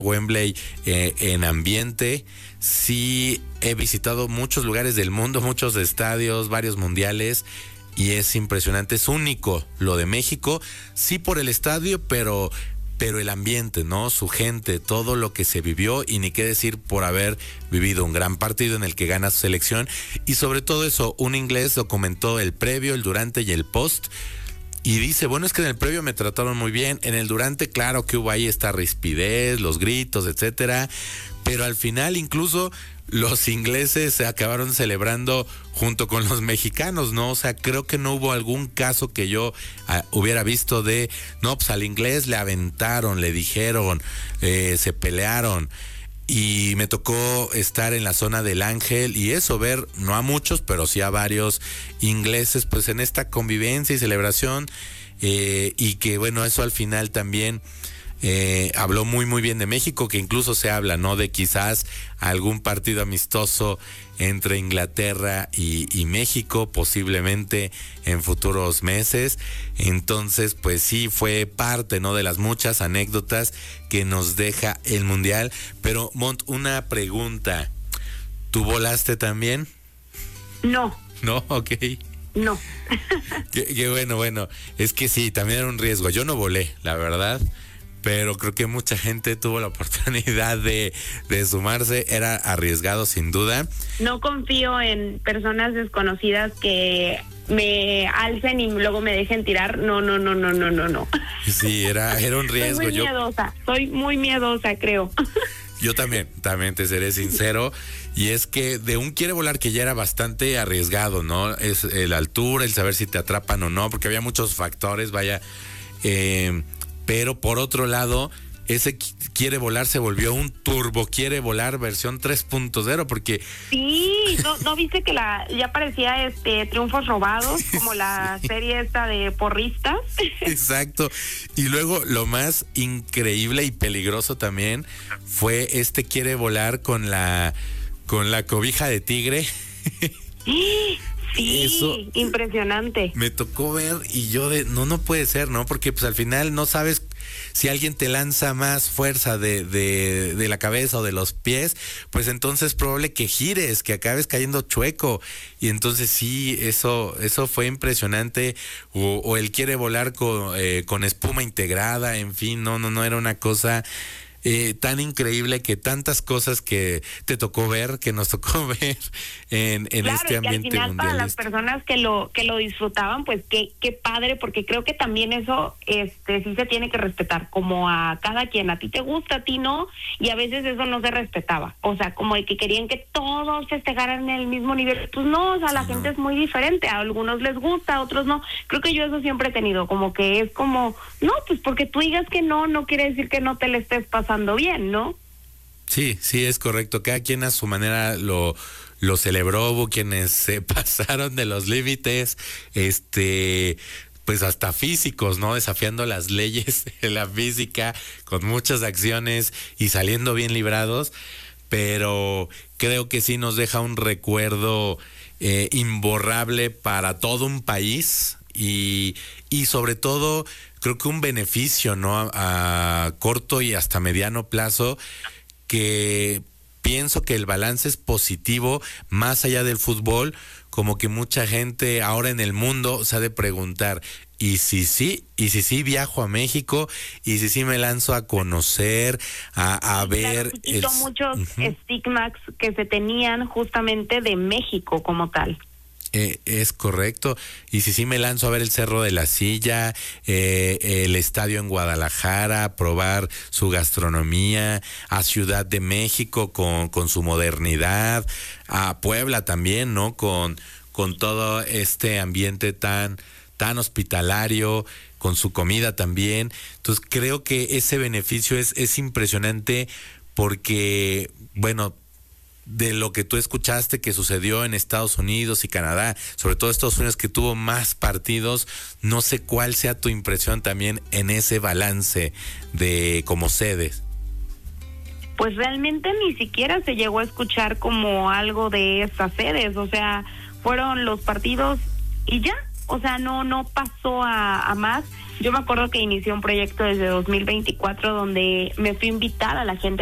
Wembley en ambiente. Sí, he visitado muchos lugares del mundo, muchos estadios, varios mundiales, y es impresionante, es único lo de México, sí por el estadio, pero el ambiente, ¿no? Su gente, todo lo que se vivió, y ni qué decir por haber vivido un gran partido en el que gana su selección, y sobre todo eso, un inglés documentó el previo, el durante y el post. Y dice, bueno, es que en el previo me trataron muy bien, en el durante, claro que hubo ahí esta rispidez, los gritos, etcétera, pero al final incluso los ingleses se acabaron celebrando junto con los mexicanos, ¿no? O sea, creo que no hubo algún caso que yo hubiera visto de, no, pues al inglés le aventaron, le dijeron, se pelearon. Y me tocó estar en la zona del Ángel y eso, ver, no a muchos, pero sí a varios ingleses, pues en esta convivencia y celebración, y que bueno, eso al final también habló muy muy bien de México, que incluso se habla, ¿no? De quizás algún partido amistoso entre Inglaterra y México, posiblemente en futuros meses. Entonces, pues sí, fue parte, ¿no? De las muchas anécdotas que nos deja el Mundial. Pero, Mont, una pregunta. ¿Tú volaste también? No. ¿No? Ok. No. Qué bueno. Es que sí, también era un riesgo. Yo no volé, la verdad, pero creo que mucha gente tuvo la oportunidad de sumarse. Era arriesgado sin duda. No confío en personas desconocidas que me alcen y luego me dejen tirar. No. Sí, era un riesgo. Soy muy miedosa, creo. Yo también te seré sincero, y es que de un quiere volar que ya era bastante arriesgado, ¿no? Es la altura, el saber si te atrapan o no, porque había muchos factores, vaya, pero por otro lado, ese quiere volar se volvió un turbo quiere volar versión 3.0, porque sí, no viste que ya parecía Triunfos Robados, como la serie esta de porristas. Exacto. Y luego lo más increíble y peligroso también fue quiere volar con la cobija de tigre. Sí, eso, impresionante. Me tocó ver y yo no puede ser, ¿no? Porque pues al final no sabes si alguien te lanza más fuerza de la cabeza o de los pies, pues entonces es probable que gires, que acabes cayendo chueco. Y entonces sí, eso fue impresionante. O él quiere volar con espuma integrada, en fin, no era una cosa tan increíble, que tantas cosas que te tocó ver, que nos tocó ver en claro, este ambiente mundialista. Para las mundialista. personas que lo disfrutaban, pues qué padre, porque creo que también eso sí se tiene que respetar, como a cada quien, a ti te gusta, a ti no, y a veces eso no se respetaba, o sea, como de que querían que todos festejaran en el mismo nivel. Pues no, o sea, la gente es muy diferente, a algunos les gusta, a otros no. Creo que yo eso siempre he tenido, como que es como, no, pues porque tú digas que no quiere decir que no te le estés pasando bien, ¿no? Sí, es correcto. Cada quien a su manera lo celebró. Hubo quienes se pasaron de los límites, pues hasta físicos, ¿no? Desafiando las leyes de la física con muchas acciones y saliendo bien librados. Pero creo que sí nos deja un recuerdo imborrable para todo un país, y sobre todo creo que un beneficio, ¿no? A corto y hasta mediano plazo, que pienso que el balance es positivo más allá del fútbol. Como que mucha gente ahora en el mundo se ha de preguntar, ¿y si sí viajo a México? ¿Y si sí me lanzo a conocer, a ver? Claro, muchos estigmas que se tenían justamente de México como tal. Es correcto. Y si sí me lanzo a ver el Cerro de la Silla, el estadio en Guadalajara, a probar su gastronomía, a Ciudad de México con su modernidad, a Puebla también, ¿no? Con todo este ambiente tan hospitalario, con su comida también. Entonces creo que ese beneficio es impresionante, porque, bueno, de lo que tú escuchaste que sucedió en Estados Unidos y Canadá, sobre todo Estados Unidos, que tuvo más partidos, no sé cuál sea tu impresión también en ese balance de como sedes. Pues realmente ni siquiera se llegó a escuchar como algo de esas sedes, o sea, fueron los partidos y ya, o sea, no pasó a más. Yo me acuerdo que inicié un proyecto desde 2024 donde me fui a invitar a la gente